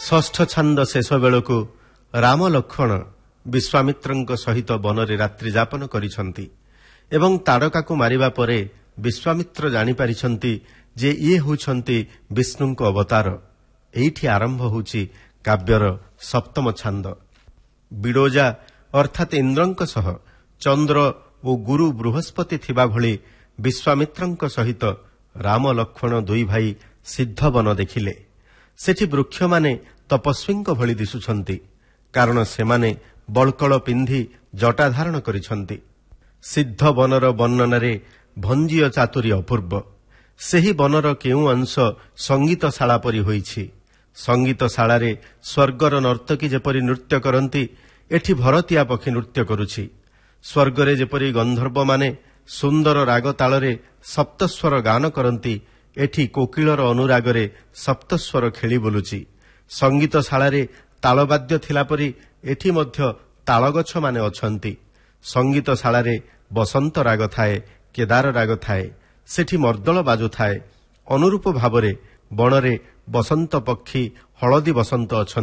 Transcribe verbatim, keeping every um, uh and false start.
ଷଷ୍ଠ ଛାନ୍ଦ ଶେଷ ବେଳକୁ ରାମ ଲକ୍ଷ୍ମଣ ବିଶ୍ୱାମିତ୍ରଙ୍କ ସହିତ ବନରେ ରାତ୍ରି ଯାପନ କରିଛନ୍ତି ଏବଂ ତାଡ଼କାକୁ ମାରିବା ପରେ ବିଶ୍ୱାମିତ୍ର ଜାଣିପାରିଛନ୍ତି ଯେ ଇଏ ହେଉଛନ୍ତି ବିଷ୍ଣୁଙ୍କ ଅବତାର। ଏଇଠି ଆରମ୍ଭ ହେଉଛି କାବ୍ୟର ସପ୍ତମ ଛାନ୍ଦ। ବିଡ଼ୋଜା ଅର୍ଥାତ୍ ଇନ୍ଦ୍ରଙ୍କ ସହ ଚନ୍ଦ୍ର ଓ ଗୁରୁ ବୃହସ୍ପତି ଥିବା ଭଳି ବିଶ୍ୱାମିତ୍ରଙ୍କ ସହିତ ରାମ ଲକ୍ଷ୍ମଣ ଦୁଇ ଭାଇ ସିଦ୍ଧବନ ଦେଖିଲେ। ସେଠି ବୃକ୍ଷମାନେ ତପସ୍ୱୀଙ୍କ ଭଳି ଦିଶୁଛନ୍ତି, କାରଣ ସେମାନେ ବଳକଳ ପିନ୍ଧି ଜଟା ଧାରଣ କରିଛନ୍ତି। ସିଦ୍ଧ ବନର ବର୍ଣ୍ଣନାରେ ଭଞ୍ଜୀୟ ଚାତୁରୀ ଅପୂର୍ବ। ସେହି ବନର କେଉଁ ଅଂଶ ସଙ୍ଗୀତଶାଳା ପରି ହୋଇଛି। ସଙ୍ଗୀତଶାଳାରେ ସ୍ୱର୍ଗର ନର୍ତ୍ତକୀ ଯେପରି ନୃତ୍ୟ କରନ୍ତି, ଏଠି ଭରତିଆ ପକ୍ଷୀ ନୃତ୍ୟ କରୁଛି। ସ୍ୱର୍ଗରେ ଯେପରି ଗନ୍ଧର୍ବମାନେ ସୁନ୍ଦର ରାଗ ତାଳରେ ସପ୍ତସ୍ୱର ଗାନ କରନ୍ତି, ଏଠି କୋକିଳର ଅନୁରାଗରେ ସପ୍ତସ୍ୱର ଖେଳି ବୁଲୁଛି। ସଙ୍ଗୀତଶାଳାରେ ତାଳବାଦ୍ୟ ଥିଲା ପରି ଏଠି ମଧ୍ୟ ତାଳଗଛମାନେ ଅଛନ୍ତି। ସଙ୍ଗୀତଶାଳାରେ ବସନ୍ତ ରାଗ ଥାଏ, କେଦାର ରାଗ ଥାଏ। ସେଠି ମର୍ଦ୍ଦଳ ବାଜୁଥାଏ। ଅନୁରୂପ ଭାବରେ ବଣରେ ବସନ୍ତ ପକ୍ଷୀ ହଳଦୀ ବସନ୍ତ ଅଛନ୍ତି।